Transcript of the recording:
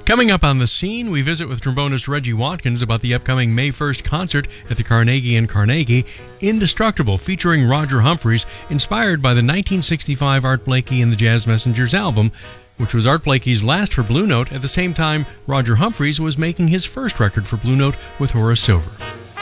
Coming up on The Scene, we visit with trombonist Reggie Watkins about the upcoming May 1st concert at the Carnegie in Carnegie, Indestructible, featuring Roger Humphries, inspired by the 1965 Art Blakey and the Jazz Messengers album, which was Art Blakey's last for Blue Note at the same time Roger Humphries was making his first record for Blue Note with Horace Silver.